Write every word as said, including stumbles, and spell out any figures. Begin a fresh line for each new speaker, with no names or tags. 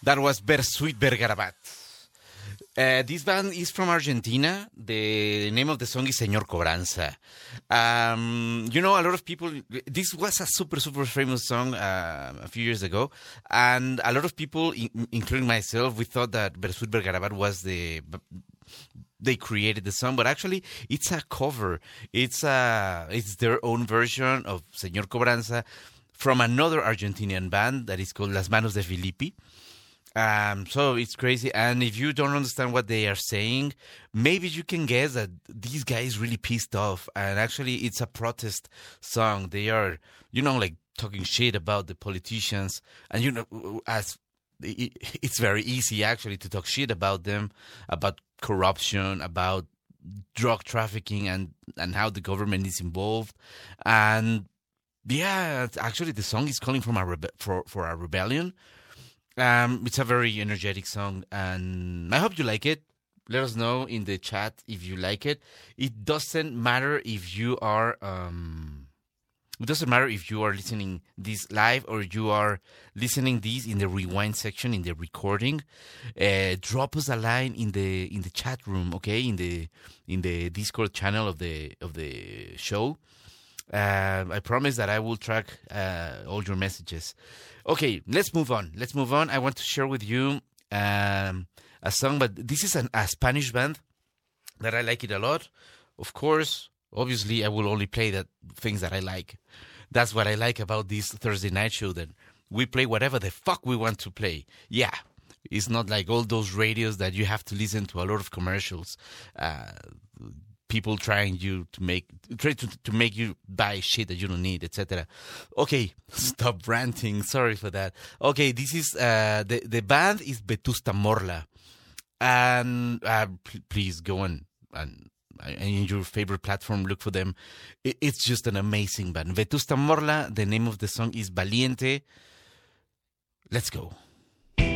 That was Bersuit Vergarabat. Uh, this band is from Argentina. The name of the song is Señor Cobranza. Um, you know, a lot of people, this was a super, super famous song uh, a few years ago. And a lot of people, in, including myself, we thought that Bersuit Vergarabat was the... They created the song, but actually it's a cover. It's a, it's their own version of Señor Cobranza from another Argentinian band that is called Las Manos de Filippi. Um, so it's crazy. And if you don't understand what they are saying, maybe you can guess that these guys really pissed off. And actually, it's a protest song. They are, you know, like talking shit about the politicians. And, you know, as it's very easy, actually, to talk shit about them, about corruption, about drug trafficking, and, and how the government is involved. And, yeah, actually, the song is calling from a rebe- for, for a rebellion. Um, it's a very energetic song, and I hope you like it. Let us know in the chat if you like it. It doesn't matter if you are um, it doesn't matter if you are listening this live or you are listening this in the rewind section in the recording. Uh, drop us a line in the in the chat room, okay? In the in the Discord channel of the of the show. Uh, I promise that I will track uh, all your messages. Okay, let's move on. Let's move on. I want to share with you um, a song, but this is an, a Spanish band that I like it a lot. Of course, obviously, I will only play the things that I like. That's what I like about this Thursday night show, that we play whatever the fuck we want to play. Yeah, it's not like all those radios that you have to listen to a lot of commercials. Uh, people trying you to make try to, to make you buy shit that you don't need, et cetera. Okay, stop ranting. Sorry for that. Okay, this is uh, the the band is Vetusta Morla, and uh, p- please go on and in your favorite platform look for them. It, it's just an amazing band. Vetusta Morla. The name of the song is Valiente. Let's go.